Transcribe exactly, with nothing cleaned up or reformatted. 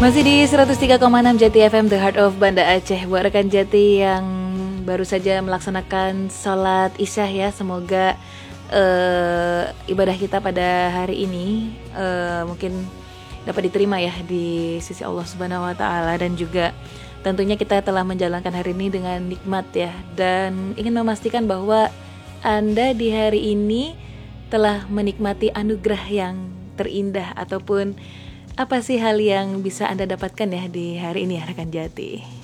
Masih di seratus tiga koma enam Jati F M, The Heart of Banda Aceh. Buat rekan Jati yang baru saja melaksanakan sholat isya ya, semoga uh, ibadah kita pada hari ini uh, mungkin dapat diterima ya di sisi Allah Subhanahu Wa Taala, dan juga tentunya kita telah menjalankan hari ini dengan nikmat ya, dan ingin memastikan bahwa Anda di hari ini telah menikmati anugerah yang terindah, ataupun apa sih hal yang bisa Anda dapatkan ya di hari ini ya rekan Jati.